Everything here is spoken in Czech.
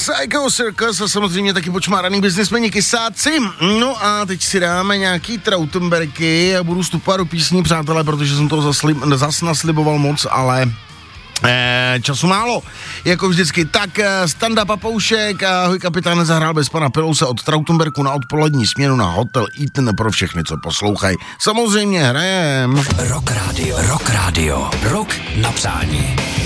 Psycho Circus a samozřejmě taky počmáraný biznismeni kysáci. No a teď si dáme nějaký Trautenberky a budu vstupovat do písní, přátelé, protože jsem toho zas nasliboval moc, ale času málo, jako vždycky. Tak Standa Papoušek, Ahoj kapitán, zahrál bez pana Pilouse od Trautenberku na odpolední směnu na Hotel Eaton pro všechny, co poslouchají. Samozřejmě hrajem. Rock Radio. Rock na přání.